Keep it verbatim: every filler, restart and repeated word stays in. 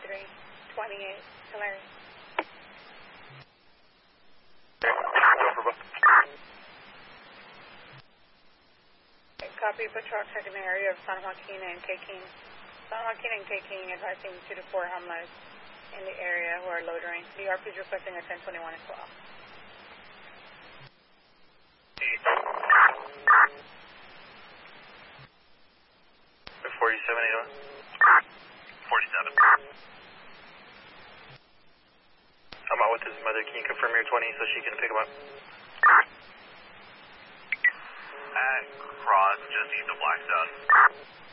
three, twenty-eight, Tulare. Copy, patrol checking the area of San Joaquin and Caking. San Joaquin and Caking advising two to four homeless in the area who are loitering. The R P is requesting a ten twenty-one as well. forty-seven eight one. forty-seven. I'm out with his mother. Can you confirm your twenty so she can pick him up? At Cross, just east of Blackstone.